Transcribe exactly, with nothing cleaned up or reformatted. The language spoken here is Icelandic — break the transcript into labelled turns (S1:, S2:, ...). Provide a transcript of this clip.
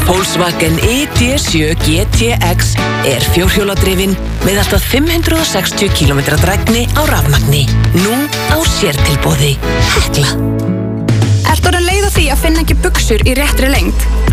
S1: Volkswagen I D sjö G T X er fjórhjóladrifinn með allt að fimm hundruð og sextíu kílómetra drægni á rafmagni. Nú á sértilboði. Hekla.
S2: Ertu orðin leið á því að finna ekki buxur í réttri lengd?